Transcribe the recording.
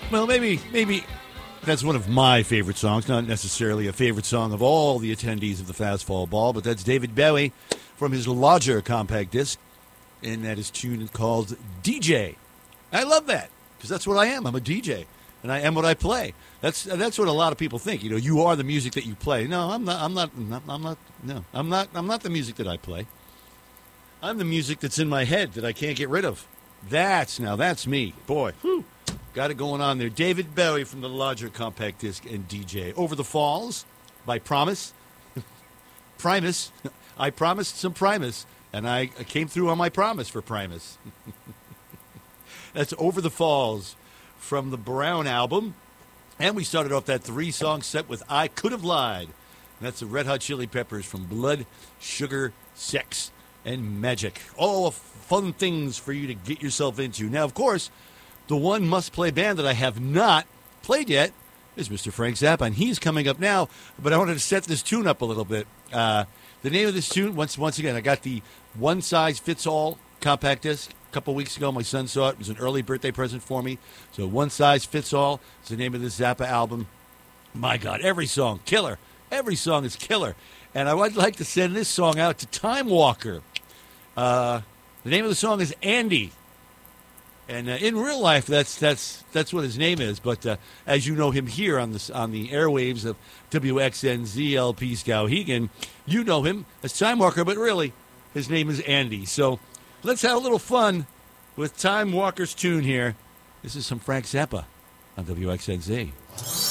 Well, maybe that's one of my favorite songs, not necessarily a favorite song of all the attendees of the Fastball Ball, but that's David Bowie from his larger compact disc, and that is tune called DJ. I love that because that's what I am. I'm a DJ, and I am what I play. That's what a lot of people think. You know, you are the music that you play. No, I'm not. No, I'm not the music that I play. I'm the music that's in my head that I can't get rid of. That's me. Boy, whew, got it going on there. David Bowie from the larger compact disc and DJ. Over the Falls by Promise. Primus. I promised some Primus, and I came through on my promise for Primus. That's Over the Falls from the Brown album. And we started off that 3-song set with I Could Have Lied. And that's the Red Hot Chili Peppers from Blood, Sugar, Sex, and Magic. All fun things for you to get yourself into. Now, of course, the one must-play band that I have not played yet is Mr. Frank Zappa, and he's coming up now. But I wanted to set this tune up a little bit. The name of this tune, once again, I got the one-size-fits-all compact disc. A couple weeks ago, my son saw it. It was an early birthday present for me. So one size fits all is the name of this Zappa album. My God, every song, killer. Every song is killer. And I would like to send this song out to Time Walker. The name of the song is Andy. And in real life, that's what his name is. But as you know him here on the airwaves of WXNZ LP Skowhegan, you know him as Time Walker, but really, his name is Andy. So let's have a little fun with Time Walker's tune here. This is some Frank Zappa on WXNZ.